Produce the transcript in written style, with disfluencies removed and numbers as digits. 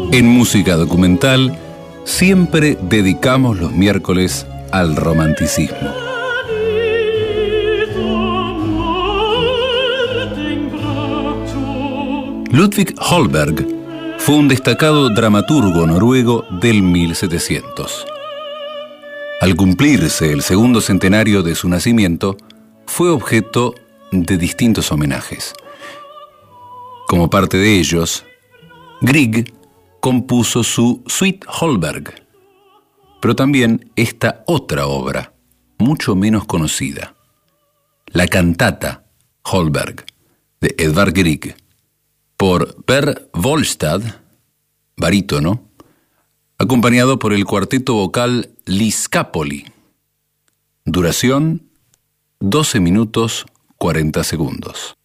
En Música Documental siempre dedicamos los miércoles al romanticismo. Ludvig Holberg fue un destacado dramaturgo noruego del 1700. Al cumplirse el segundo centenario de su nacimiento, fue objeto de distintos homenajes. Como parte de ellos, Grieg compuso su Suite Holberg, pero también esta otra obra, mucho menos conocida, la cantata Holberg, de Edvard Grieg, por Per Volstad, barítono, acompañado por el cuarteto vocal Liskapoli. Duración 12 minutos 40 segundos.